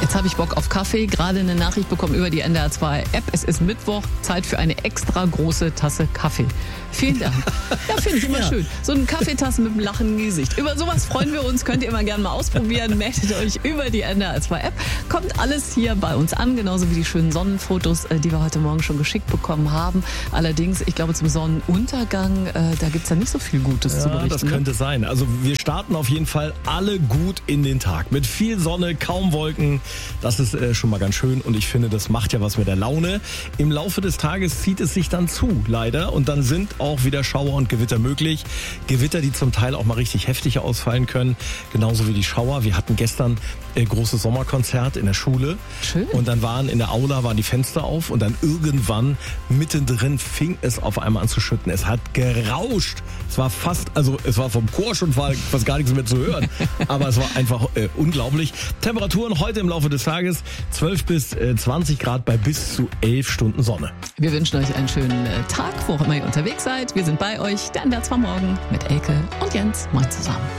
Jetzt habe ich Bock auf Kaffee. Gerade eine Nachricht bekommen über die NDR 2 App. Es ist Mittwoch, Zeit für eine extra große Tasse Kaffee. Vielen Dank. Ja, finde ich immer schön. So eine Kaffeetasse mit einem lachenden Gesicht. Über sowas freuen wir uns. Könnt ihr immer gerne mal ausprobieren. Meldet euch über die NDR 2 App. Kommt alles hier bei uns an. Genauso wie die schönen Sonnenfotos, die wir heute Morgen schon geschickt bekommen haben. Allerdings, ich glaube, zum Sonnenuntergang, da gibt es ja nicht so viel Gutes zu berichten. Das könnte sein. Also wir starten auf jeden Fall alle gut in den Tag. Mit viel Sonne, kaum Wolken. Das ist schon mal ganz schön. Und ich finde, das macht ja was mit der Laune. Im Laufe des Tages zieht es sich dann zu, leider. Und dann sind auch wieder Schauer und Gewitter möglich. Gewitter, die zum Teil auch mal richtig heftig ausfallen können. Genauso wie die Schauer. Wir hatten gestern großes Sommerkonzert in der Schule. Schön. Und dann waren in der Aula die Fenster auf. Und dann irgendwann mittendrin fing es auf einmal an zu schütten. Es hat gerauscht. Es war es war vom Chor schon fast gar nichts mehr zu hören. Aber es war einfach unglaublich. Temperaturen heute im Laufe des Tages 12 bis 20 Grad bei bis zu 11 Stunden Sonne. Wir wünschen euch einen schönen Tag, wo auch immer ihr unterwegs seid. Wir sind bei euch, der NDR 2 Morgen mit Elke und Jens. Moin zusammen.